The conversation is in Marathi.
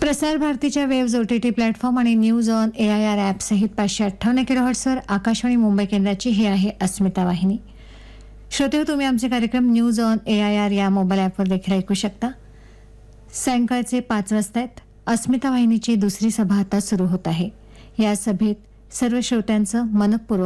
प्रसार भारतीच्या वेव्ज OTT प्लॅटफॉर्म आणि न्यूज ऑन AIR ॲप सहित 558 किलोहर्ट्झवर आकाशवाणी मुंबई केंद्राची ही आहे अस्मिता वाहिनी. श्रोतेहो, तुम्ही आमचे कार्यक्रम न्यूज ऑन AIR या मोबाईल ॲपवर देखील ऐकू शकता. सायंकाळचे 5 वाजता अस्मिता वाहिनीची दुसरी सभा आता सुरू होत आहे. या सभेत सर्व श्रोत्यांचं मनपूर्वक